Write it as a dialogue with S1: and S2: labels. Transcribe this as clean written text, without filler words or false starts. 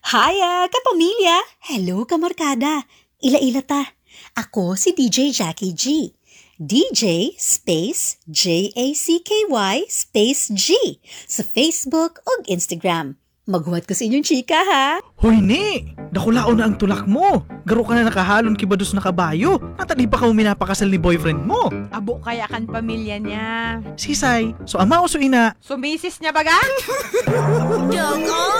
S1: Hiya, kapamilya! Hello, kamarkada! Ila-ila ta. Ako si DJ Jackie G. DJ space Jacky space G sa Facebook ug Instagram. Maghuwat ko sa inyong chika, ha?
S2: Hoy ni! Nakulaon na ang tulak mo. Garo ka na nakahalon kibados na kabayo. At di pa ka minapakasal ni boyfriend mo.
S3: Abo kaya kan pamilya niya.
S2: Sisay, so ama o so ina?
S3: Sumisis niya baga?
S1: Joke